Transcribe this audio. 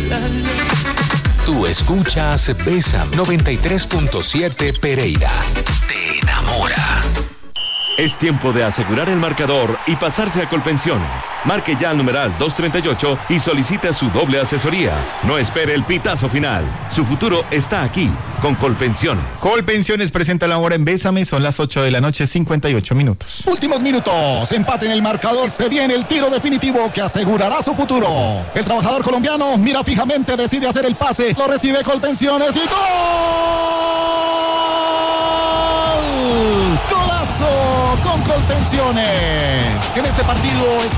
Tú escuchas Bésame 93.7 Pereira. Te enamora. Es tiempo de asegurar el marcador y pasarse a Colpensiones. Marque ya al numeral 238 y solicite su doble asesoría. No espere el pitazo final. Su futuro está aquí, con Colpensiones. Colpensiones presenta la hora en Bésame, son las 8 de la noche, 58 minutos. Últimos minutos, empate en el marcador, se viene el tiro definitivo que asegurará su futuro. El trabajador colombiano mira fijamente, decide hacer el pase, lo recibe Colpensiones y ¡gol! ¡Golazo! Con Colpensiones. En este partido es